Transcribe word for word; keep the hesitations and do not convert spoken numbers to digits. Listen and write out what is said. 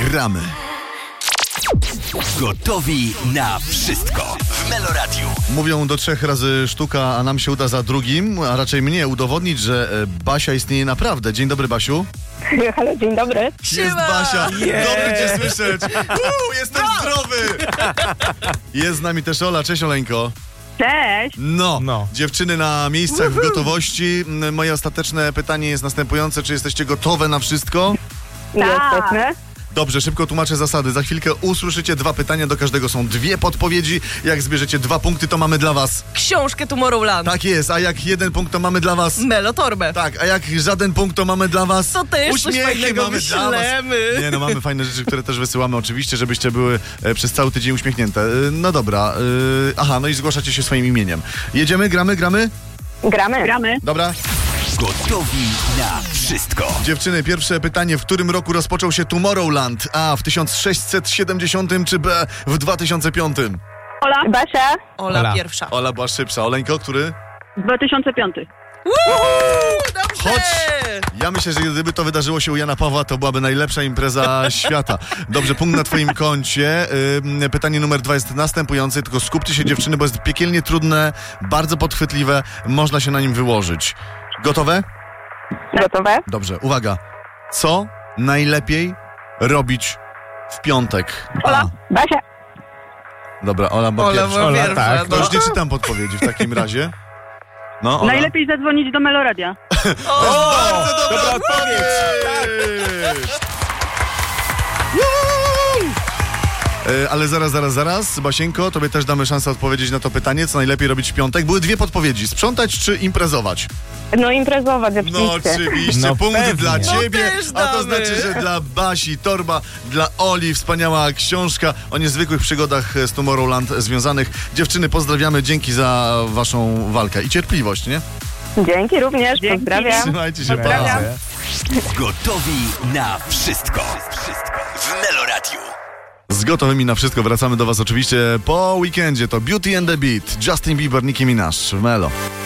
gramy. Gotowi na wszystko w Meloradiu. Mówią do trzech razy sztuka, a nam się uda za drugim, a raczej mnie udowodnić, że Basia istnieje naprawdę. Dzień dobry, Basiu. Halo, dzień dobry. Jest Siema. Basia. Yeah. Dobry cię słyszeć. Uu, jestem zdrowy. Jest z nami też Ola. Cześć, Oleńko. Cześć. No, No. dziewczyny na miejscach w gotowości. Moje ostateczne pytanie jest następujące. Czy jesteście gotowe na wszystko? Jesteśmy. Dobrze, szybko tłumaczę zasady. Za chwilkę usłyszycie dwa pytania, do każdego są dwie podpowiedzi. Jak zbierzecie dwa punkty, to mamy dla was... Książkę Tomorrowland. Tak jest, a jak jeden punkt, to mamy dla was... Melotorbę. Tak, a jak żaden punkt, to mamy dla was... To też coś uśmiechy fajnego mamy dla was. wyślemy. Nie no, mamy fajne rzeczy, które też wysyłamy oczywiście, żebyście były e, przez cały tydzień uśmiechnięte. E, no dobra, e, aha, no i zgłaszacie się swoim imieniem. Jedziemy, gramy, gramy? Gramy. Gramy. Dobra. Gotowi na wszystko. Dziewczyny, pierwsze pytanie. W którym roku rozpoczął się Tomorrowland? A. W tysiąc sześćset siedemdziesiątym czy B. W dwa tysiące piątym? Ola. Basia. Ola, Ola. pierwsza. Ola była szybsza. Oleńko, który? dwa tysiące piąty. Dobrze! Chodź. Ja myślę, że gdyby to wydarzyło się u Jana Pawła, to byłaby najlepsza impreza świata. Dobrze, punkt na twoim koncie. Ym, pytanie numer dwa jest następujące, tylko skupcie się, dziewczyny, bo jest piekielnie trudne, bardzo podchwytliwe, można się na nim wyłożyć. Gotowe? Gotowe? Dobrze, uwaga. Co najlepiej robić w piątek? Ola. Basia. Dobra, Ola była Ola pierwsza. była Ola, pierwsza. tak. To no. już nie czytam podpowiedzi w takim razie. No, Ola. Najlepiej zadzwonić do Meloradia. O, Bardzo dobra, dobra odpowiedź! Tak. E, Ale zaraz, zaraz, zaraz, Basieńko, tobie też damy szansę odpowiedzieć na to pytanie, co najlepiej robić w piątek. Były dwie podpowiedzi, sprzątać czy imprezować? No imprezować No oczywiście. oczywiście, No punkt pewnie. dla ciebie, No też a to damy. znaczy, że dla Basi torba, dla Oli wspaniała książka o niezwykłych przygodach z Tomorrowland związanych. Dziewczyny, pozdrawiamy, dzięki za waszą walkę i cierpliwość, nie? Dzięki również. Dzięki. Pozdrawiam. Trzymajcie się, pa. Pozdrawiam. Gotowi na wszystko. Wszystko w Meloradiu. Z gotowymi na wszystko wracamy do was oczywiście po weekendzie. To Beauty and the Beat, Justin Bieber, Nicki Minaj w Melo.